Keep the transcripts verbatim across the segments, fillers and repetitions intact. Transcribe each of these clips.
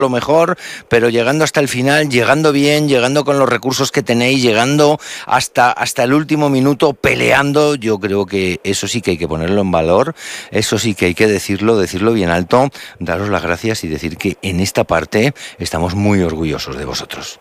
lo mejor, pero llegando hasta el final, llegando bien, llegando con los recursos que tenéis, llegando hasta, hasta el último minuto, peleando. Yo creo que eso sí que hay que ponerlo en valor, eso sí que hay que decirlo, decirlo bien alto, daros las gracias y decir que en esta parte estamos muy orgullosos de vosotros.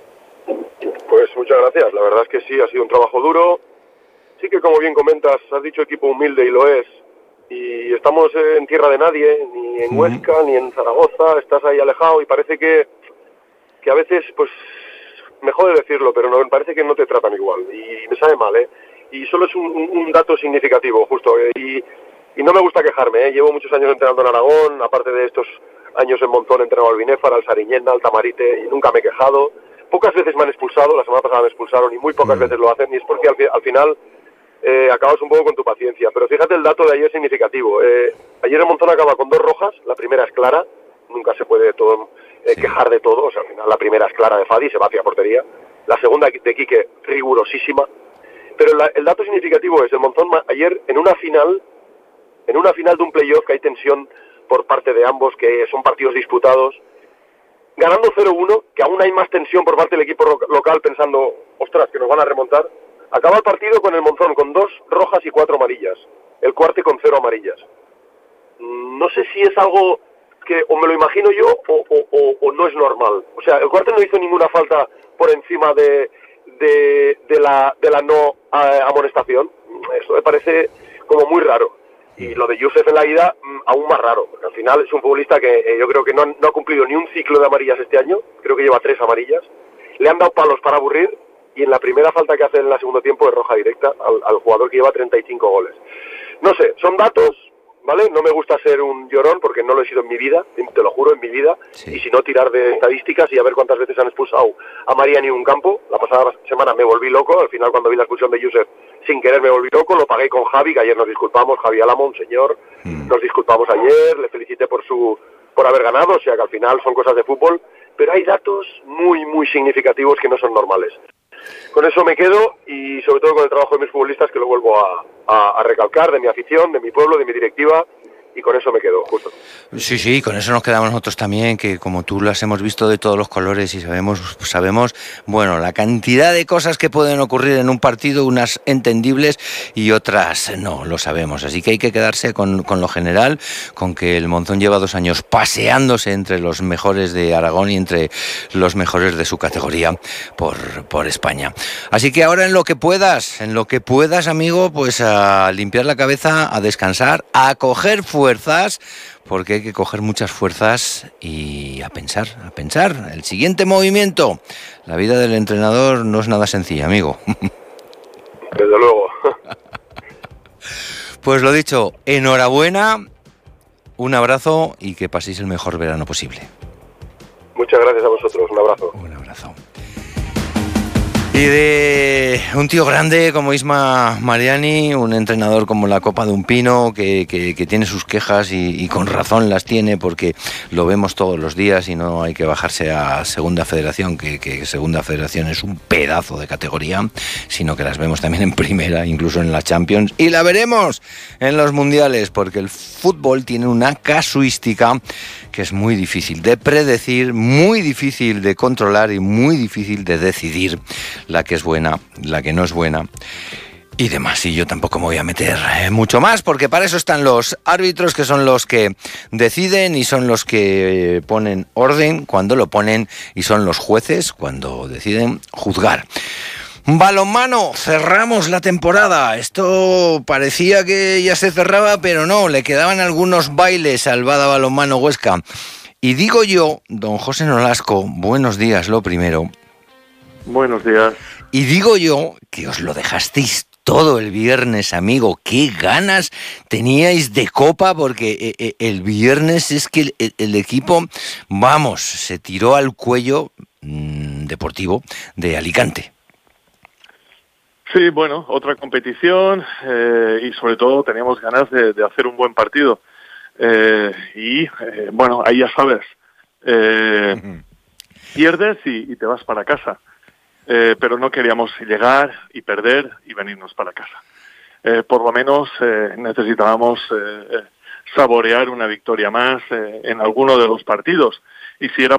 Pues muchas gracias, la verdad es que sí, ha sido un trabajo duro. Sí que, como bien comentas, has dicho equipo humilde y lo es. Y estamos en tierra de nadie, ni en Huesca, ni en Zaragoza, estás ahí alejado y parece que, que a veces, pues, mejor de decirlo, pero no, me parece que no te tratan igual y me sabe mal, ¿eh? Y solo es un, un dato significativo, justo, ¿eh? y, y no me gusta quejarme, ¿eh? Llevo muchos años entrenando en Aragón, aparte de estos años en Montón he entrenado al Binéfar, al Sariñena, al Tamarite, y nunca me he quejado. Pocas veces me han expulsado, la semana pasada me expulsaron y muy pocas mm. veces lo hacen, y es porque al, al final... Eh, acabas un poco con tu paciencia, pero fíjate el dato de ayer significativo. Eh, ayer el Montón acaba con dos rojas, la primera es clara, nunca se puede todo eh, sí. quejar de todo, o sea, al final la primera es clara de Fadi, se va hacia portería, la segunda de Quique, rigurosísima, pero la, el dato significativo es el Montón ayer en una final, en una final de un playoff que hay tensión por parte de ambos, que son partidos disputados, ganando cero uno, que aún hay más tensión por parte del equipo local pensando, ostras, que nos van a remontar. Acaba el partido con el Monzón, con dos rojas y cuatro amarillas. El Cuarte con cero amarillas. No sé si es algo que o me lo imagino yo o, o, o, o no es normal. O sea, el Cuarte no hizo ninguna falta por encima de, de, de, la, de la no amonestación. Eso me parece como muy raro. Y lo de Youssef en la ida, aún más raro. Porque al final es un futbolista que eh, yo creo que no, no ha cumplido ni un ciclo de amarillas este año. Creo que lleva tres amarillas. Le han dado palos para aburrir. Y en la primera falta que hace en el segundo tiempo es roja directa al, al jugador que lleva treinta y cinco goles. No sé, son datos, ¿vale? No me gusta ser un llorón porque no lo he sido en mi vida, te lo juro, en mi vida. Sí. Y si no, tirar de estadísticas y a ver cuántas veces han expulsado a Mariani en un campo. La pasada semana me volví loco, al final cuando vi la expulsión de Youssef, sin querer me volví loco, lo pagué con Javi, que ayer nos disculpamos, Javi Álamo, un señor, mm. nos disculpamos ayer, le felicité por su por haber ganado, o sea que al final son cosas de fútbol, pero hay datos muy, muy significativos que no son normales. Con eso me quedo y sobre todo con el trabajo de mis futbolistas que lo vuelvo a, a, a recalcar, de mi afición, de mi pueblo, de mi directiva, y con eso me quedo, justo. Sí, sí, con eso nos quedamos nosotros también, que como tú las hemos visto de todos los colores y sabemos, sabemos, bueno, la cantidad de cosas que pueden ocurrir en un partido, unas entendibles y otras no, lo sabemos. Así que hay que quedarse con, con lo general, con que el Monzón lleva dos años paseándose entre los mejores de Aragón y entre los mejores de su categoría por, por España. Así que ahora en lo que puedas, en lo que puedas, amigo, pues a limpiar la cabeza, a descansar, a coger fuerzas, porque hay que coger muchas fuerzas y a pensar, a pensar. El siguiente movimiento. La vida del entrenador no es nada sencilla, amigo. Desde luego. Pues lo dicho, enhorabuena, un abrazo y que paséis el mejor verano posible. Muchas gracias a vosotros, un abrazo. Un abrazo. Y de un tío grande como Isma Mariani, un entrenador como la copa de un pino, que, que, que tiene sus quejas y, y con razón las tiene porque lo vemos todos los días y no hay que bajarse a Segunda Federación, que, que Segunda Federación es un pedazo de categoría, sino que las vemos también en Primera, incluso en la Champions, y la veremos en los Mundiales, porque el fútbol tiene una casuística que es muy difícil de predecir, muy difícil de controlar y muy difícil de decidir la que es buena, la que no es buena y demás. Y yo tampoco me voy a meter eh, mucho más, porque para eso están los árbitros, que son los que deciden y son los que eh, ponen orden cuando lo ponen, y son los jueces cuando deciden juzgar. Balonmano, cerramos la temporada. Esto parecía que ya se cerraba, pero no, le quedaban algunos bailes al Bada Balonmano Huesca. Y digo yo, don José Nolasco, buenos días, lo primero. Buenos días. Y digo yo que os lo dejasteis todo el viernes, amigo. Qué ganas teníais de copa, porque eh, el viernes es que el, el equipo, vamos, se tiró al cuello mmm, deportivo de Alicante. Sí, bueno, otra competición eh, y sobre todo teníamos ganas de, de hacer un buen partido. Eh, y eh, bueno, ahí ya sabes, eh, uh-huh. pierdes y, y te vas para casa. Eh, pero no queríamos llegar y perder y venirnos para casa. Eh, por lo menos eh, necesitábamos eh, saborear una victoria más eh, en alguno de los partidos. y si era